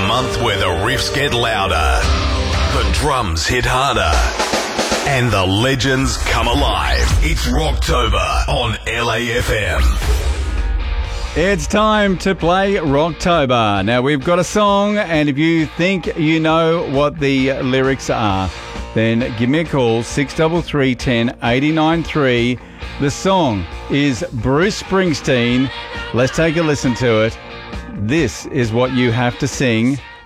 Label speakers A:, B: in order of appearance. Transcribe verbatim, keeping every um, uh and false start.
A: month where the riffs get louder, the drums hit harder, and the legends come alive. It's Rocktober on L A F M.
B: It's time to play Rocktober. Now, we've got a song, and if you think you know what the lyrics are, then give me a call, six three three, one zero, eight nine three. The song is Bruce Springsteen. Let's take a listen to it. This is what you have to sing